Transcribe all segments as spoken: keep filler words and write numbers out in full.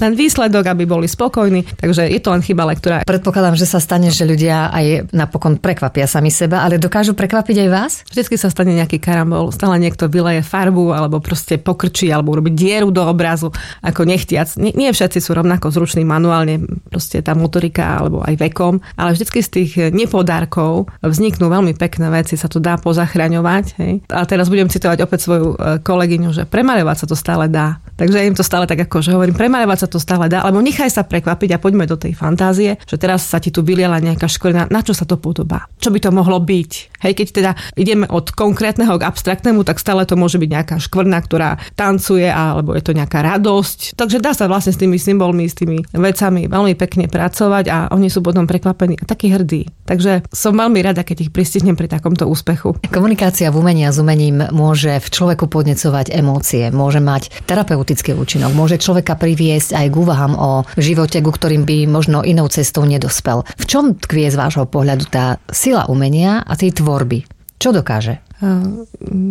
ten výsledok, aby boli spokojní. Takže je to len chyba lektora. Predpokladám, že sa stane, že ľudia aj napokon prekvapia sami seba, ale dokážu prekvapiť aj vás? Vždycky sa stane nejaký karambol. Stále niekto vyleje farbu alebo proste pokrčí alebo urobí dieru do obrazu ako nechtiac. Nie, nie všetci sú rovnako zruční manuálne, proste tá motorika alebo aj vekom, ale vždycky z tých nepodárkov vzniknú veľmi pekné veci, sa to dá pozachraňovať. Hej. A teraz budem citovať opäť svoju kolegyňu, že premaľovať sa to stále dá. Takže ja im to stále tak ako, že hovorím, premaľovať sa to stále dá, alebo nechaj sa prekvapiť a poďme do tej fantázie, že teraz sa ti tu vyliala nejaká škvrna, na čo sa to podobá? Čo by to mohlo byť? Hej, keď teda ideme od konkrétneho k abstraktnému, tak stále to môže byť nejaká škvrna, ktorá tancuje, alebo je to nejaká radosť. Takže dá sa vlastne s tými symbolmi, s tými vecami veľmi pekne pracovať a oni sú potom prekvapení a takí hrdí. Takže som veľmi rada, keď ich pristihnem pri takomto úspechu. Komunikácia v umení a s umením môže v človeku podnecovať emócie, môže mať terapeutický účinok, môže človeka priviesť aj k úvahám o živote, ku ktorým by možno inou cestou nedospel. V čom tkvie z vášho pohľadu tá sila umenia a tej tvorby? Čo dokáže? Uh,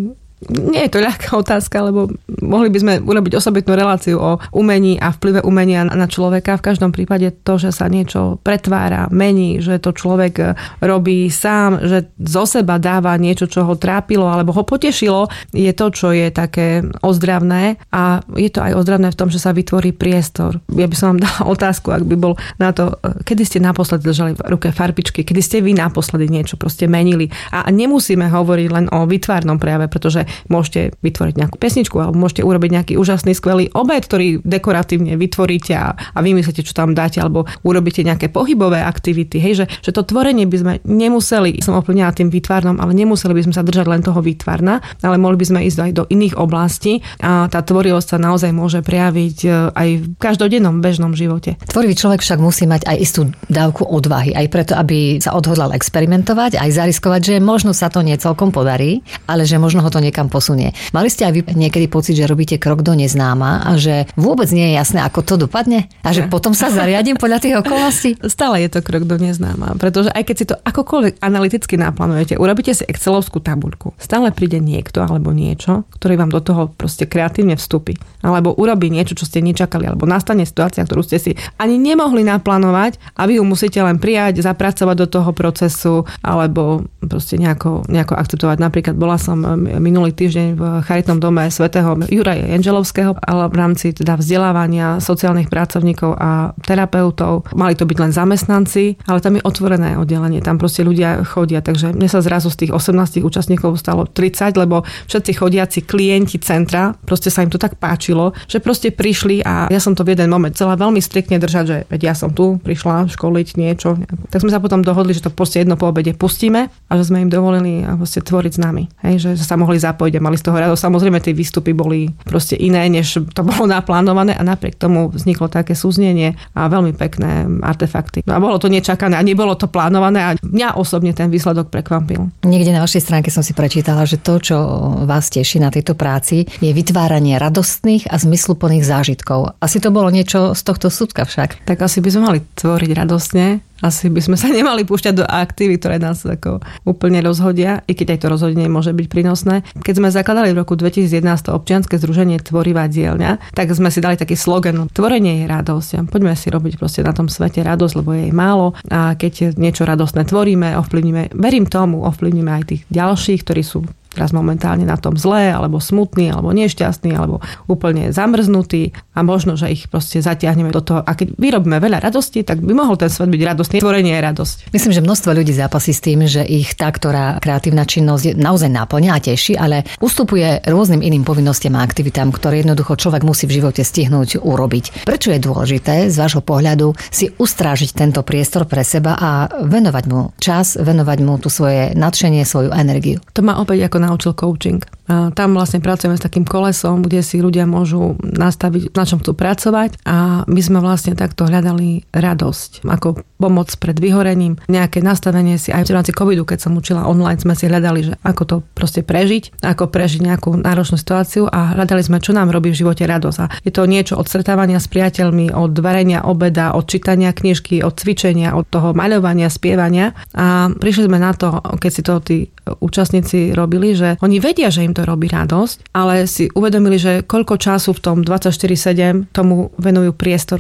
Nie je to ľahká otázka, lebo mohli by sme urobiť osobitnú reláciu o umení a vplyve umenia na človeka. V každom prípade to, že sa niečo pretvára, mení, že to človek robí sám, že zo seba dáva niečo, čo ho trápilo alebo ho potešilo, je to, čo je také ozdravné a je to aj ozdravné v tom, že sa vytvorí priestor. Ja by som vám dala otázku, ak by bol na to, kedy ste naposledy držali v ruke farbičky, kedy ste vy naposledy niečo proste menili. A nemusíme hovoriť len o výtvarnom prejave, pretože môžete vytvoriť nejakú pesničku alebo môžete urobiť nejaký úžasný, skvelý obed, ktorý dekoratívne vytvoríte a, a vymyslíte, čo tam dáte, alebo urobíte nejaké pohybové aktivity. Hej, že, že to tvorenie by sme nemuseli, som ovplyvnená tým výtvarnom, ale nemuseli by sme sa držať len toho výtvarna, ale mohli by sme ísť aj do iných oblastí a tá tvorivosť sa naozaj môže prejaviť aj v každodennom bežnom živote. Tvorivý človek však musí mať aj istú dávku odvahy, aj preto, aby sa odhodlal experimentovať, aj zariskovať, že možno sa to nie celkom podarí, ale že možno ho to niekam posunie. Mali ste aj vy niekedy pocit, že robíte krok do neznáma a že vôbec nie je jasné, ako to dopadne? A že potom sa zariadím podľa tých okolností? Stále je to krok do neznáma, pretože aj keď si to akokoľvek analyticky naplánujete, urobíte si excelovskú tabuľku, stále príde niekto alebo niečo, ktorý vám do toho proste kreatívne vstúpi. Alebo urobí niečo, čo ste nečakali, alebo nastane situácia, ktorú ste si ani nemohli naplánovať a vy ju musíte len prijať, zapracovať do toho procesu, alebo proste nejako, nejako akceptovať. Napríklad bola som minulý týždeň v charitnom dome svätého Juraja Janželovského, ale v rámci teda vzdelávania sociálnych pracovníkov a terapeutov. Mali to byť len zamestnanci, ale tam je otvorené oddelenie, tam proste ľudia chodia, takže mne sa zrazu z tých osemnásť účastníkov stalo tridsať, lebo všetci chodiaci klienti centra, proste sa im to tak páčilo, že proste prišli a ja som to v jeden moment chcela veľmi striktne držať, že veď ja som tu, prišla školiť niečo. Tak sme sa potom dohodli, že to proste jedno po obede pustíme a že sme im dovolili proste tvoriť s nami. Hej, že sa mohli zapojiť a mali z toho radosť. Samozrejme, tie výstupy boli proste iné, než to bolo naplánované a napriek tomu vzniklo také súznenie a veľmi pekné artefakty. No a bolo to nečakané a nebolo to plánované a mňa osobne ten výsledok prekvapil. Niekde na vašej stránke som si prečítala, že to, čo vás teší na tejto práci, je vytváranie radostných a zmysluplných zážitkov. Asi to bolo niečo z tohto súdka však. Tak asi by sme mali tvoriť radostne. Asi by sme sa nemali púšťať do aktivít, ktoré nás ako úplne rozhodia, i keď aj to rozhodenie môže byť prínosné. Keď sme zakladali v roku dvetisícjedenásť občianske združenie Tvorivá dielňa, tak sme si dali taký slogan: tvorenie je radosť. Poďme si robiť proste na tom svete radosť, lebo je jej málo. A keď niečo radostné tvoríme, ovplyvníme, verím tomu, ovplyvníme aj tých ďalších, ktorí sú teraz momentálne na tom zlé, alebo smutný, alebo nešťastný, alebo úplne zamrznutý a možno, že ich proste zatiahneme do toho. A keď vyrobíme veľa radosti, tak by mohol ten svet byť radostný. Tvorenie je radosť. Myslím, že množstvo ľudí zápasí s tým, že ich tá, ktorá kreatívna činnosť naozaj náplňa a teší, ale ustupuje rôznym iným povinnostiam a aktivitám, ktoré jednoducho človek musí v živote stihnúť urobiť. Prečo je dôležité z vášho pohľadu si ustrážiť tento priestor pre seba a venovať mu čas, venovať mu tu svoje nadšenie, svoju energiu? To má opäť ako naučil coaching. A tam vlastne pracujeme s takým kolesom, kde si ľudia môžu nastaviť, na čom chcú pracovať a my sme vlastne takto hľadali radosť, ako pomoc pred vyhorením, nejaké nastavenie si aj v rámci covidu, keď som učila online, sme si hľadali, že ako to proste prežiť, ako prežiť nejakú náročnú situáciu a hľadali sme, čo nám robí v živote radosť. A je to niečo od stretávania s priateľmi, od varenia obeda, od čítania knižky, od cvičenia, od toho maľovania, spievania a prišli sme na to, keď si to tí účastníci robili, že oni vedia, že im to robí radosť, ale si uvedomili, že koľko času v tom dvadsaťštyri sedem tomu venujú priestoru.